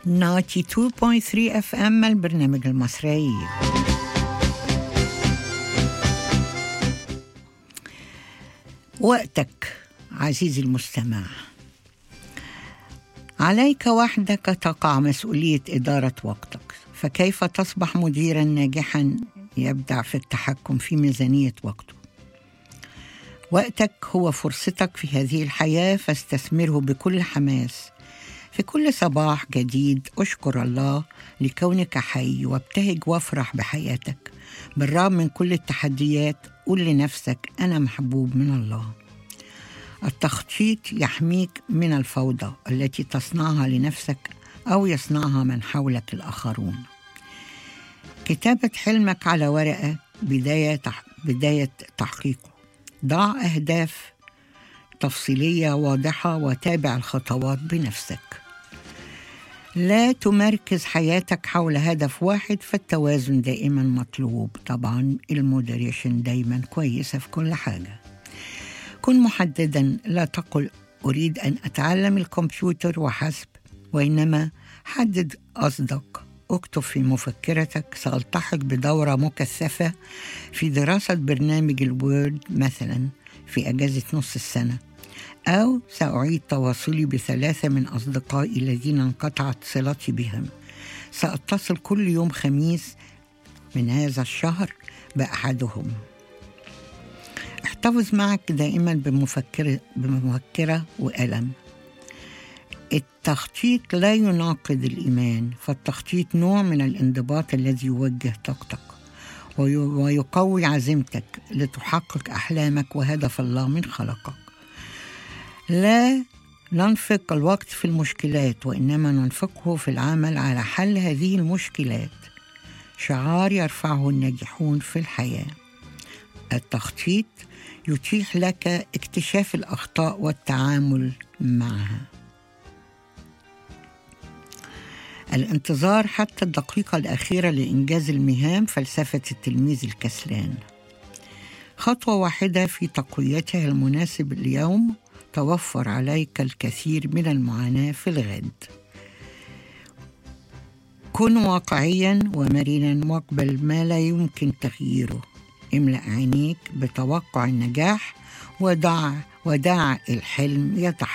92.3 FM البرنامج المصري. وقتك عزيزي المستمع، عليك وحدك تقع مسؤولية إدارة وقتك، فكيف تصبح مديرا ناجحا يبدع في التحكم في ميزانية وقته؟ وقتك هو فرصتك في هذه الحياة، فاستثمره بكل حماس. في كل صباح جديد أشكر الله لكونك حي، وابتهج وافرح بحياتك بالرغم من كل التحديات. قل لنفسك أنا محبوب من الله. التخطيط يحميك من الفوضى التي تصنعها لنفسك أو يصنعها من حولك الآخرون. كتابة حلمك على ورقة بداية تحقيقه. ضع أهداف تفصيلية واضحة وتابع الخطوات بنفسك. لا تمركز حياتك حول هدف واحد، فالتوازن دائما مطلوب. طبعا المودريشن دايما كويسة في كل حاجة. كن محددا، لا تقل أريد أن أتعلم الكمبيوتر وحسب، وإنما حدد قصدك. اكتب في مفكرتك سألتحق بدورة مكثفة في دراسة برنامج الوورد مثلا في أجازة نص السنة، أو سأعيد تواصلي ب3 من أصدقائي الذين انقطعت صلتي بهم. سأتصل كل يوم خميس من هذا الشهر بأحدهم. احتفظ معك دائما بمفكرة وقلم. التخطيط لا يناقض الإيمان، فالتخطيط نوع من الانضباط الذي يوجه طاقتك ويقوي عزيمتك لتحقق أحلامك وهدف الله من خلقك. لا ننفق الوقت في المشكلات، وإنما ننفقه في العمل على حل هذه المشكلات. شعار يرفعه الناجحون في الحياة. التخطيط يتيح لك اكتشاف الأخطاء والتعامل معها. الانتظار حتى الدقيقة الأخيرة لإنجاز المهام، فلسفة التلميذ الكسلان. خطوة واحدة في تقويتها المناسب اليوم توفر عليك الكثير من المعاناة في الغد. كن واقعيا ومرنا واقبل ما لا يمكن تغييره. املأ عينيك بتوقع النجاح ودع الحلم يتحقق.